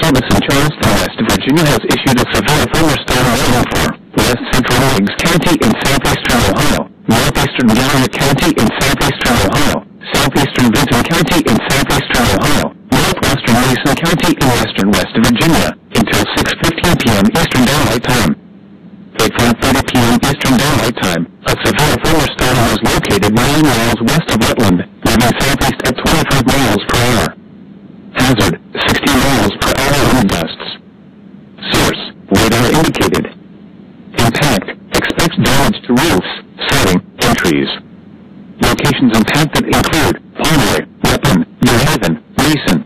Office in Charleston, West Virginia has issued a severe thunderstorm warning for West Central Meigs County in southeastern Ohio, northeastern Gallagher County in southeastern Ohio, southeastern Benton County in southeastern Ohio, northwestern Mason County in western West Virginia, until 6:15 p.m. Eastern Daylight Time. At 5:30 p.m. Eastern Daylight Time, a severe thunderstorm was located 9 miles west of Rutland, moving southeast at 25 miles per hour. Hazard, 60 miles per hour wind gusts. Source, radar indicated. Impact, expect damage to roofs, siding, and trees. Locations impacted include Pomeroy, Ripon, New Haven, Mason,